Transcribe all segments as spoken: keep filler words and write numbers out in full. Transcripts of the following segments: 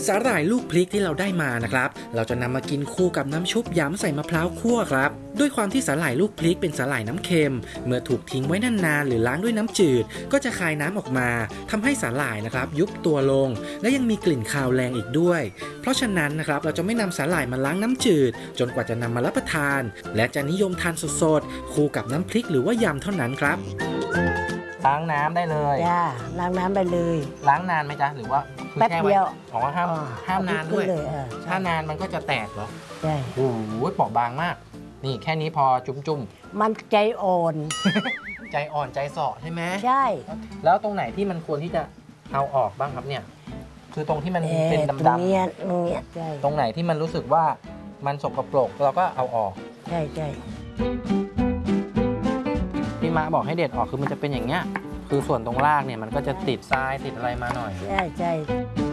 สาหร่ายลูกพริกที่เราได้มานะครับเราจะนำมากินคู่กับน้ำชุบยำใส่มะพร้าวคั่วครับด้วยความที่สาหร่ายลูกพริกเป็นสาหร่ายน้ำเค็มเมื่อถูกทิ้งไว้นานๆหรือล้างด้วยน้ำจืดก็จะคายน้ำออกมาทำให้สาหร่ายนะครับยุบตัวลงและยังมีกลิ่นคาวแรงอีกด้วยเพราะฉะนั้นนะครับเราจะไม่นำสาหร่ายมาล้างน้ำจืดจนกว่าจะนำมารับประทานและจะนิยมทานสดๆคู่กับน้ำพริกหรือว่ายำเท่านั้นครับล้างน้ำได้เลยจ้าล้างน้ำไปเลยล้างนานไหมจ๊ะหรือว่าแป๊บเดียวอ๋อห้ามห้ามนานด้วยถ้านานมันก็จะแตกเหรอใช่โอ้โหเปราะบางมากนี่แค่นี้พอจุ่มๆมันใจอ่อนใจอ่อนใจเสาะใช่ไหมใช่แล้วตรงไหนที่มันควรที่จะเอาออกบ้างครับเนี่ยคือตรงที่มันเป็นดำๆตรงนี้ตรงนี้ใช่ตรงไหนที่มันรู้สึกว่ามันสกปรกเราก็เอาออกใช่ใช่พี่มาบอกให้เด็ดออกคือมันจะเป็นอย่างเงี้ยคือส่วนตรงรากเนี่ยมันก็จะติดทรายติดอะไรมาหน่อยใช่ใช่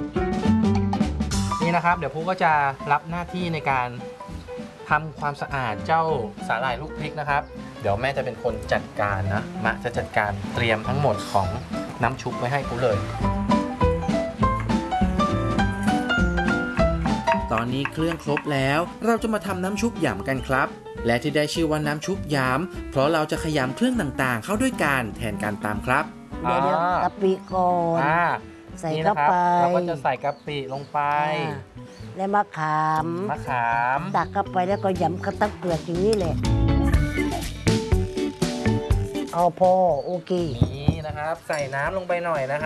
นี่นะครับเดี๋ยวผู้ก็จะรับหน้าที่ในการทำความสะอาดเจ้าสาหร่ายลูกพริกนะครับเดี๋ยวแม่จะเป็นคนจัดการนะมะจะจัดการเตรียมทั้งหมดของน้ำชุบไว้ให้กูเลยตอนนี้เครื่องครบแล้วเราจะมาทำน้ำชุบหยำกันครับและที่ได้ชื่อว่าน้ำชุบหยำเพราะเราจะขยำเครื่องต่างๆเข้าด้วยกันแทนการตำครับเดี๋ยวกะปิก่อนใส่เข้าไปเราก็จะใส่กะปิลงไปแล้วมะขามมะขามตักเข้าไปแล้วก็ยำข้าวตั้งเปลือกอย่างนี้เลยเอาพอโอเคนี่นะครับใส่น้ำลงไปหน่อยนะครับ